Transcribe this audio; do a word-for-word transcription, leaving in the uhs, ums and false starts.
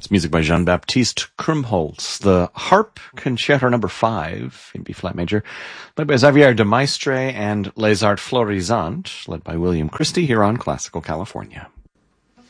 That's music by Jean-Baptiste Krumholtz. The Harp Concerto number five in B-flat major, led by Xavier de Maistre, and Les Arts Florisantes, led by William Christie, here on Classical California.